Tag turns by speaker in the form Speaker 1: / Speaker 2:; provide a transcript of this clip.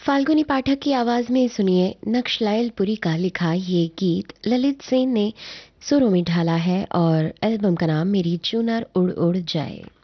Speaker 1: फाल्गुनी पाठक की आवाज में सुनिए नक्शलाइल पुरी का लिखा ये गीत ललित सेन ने सुरों में ढाला है और एल्बम का नाम मेरी चुनर उड़ उड़ जाए।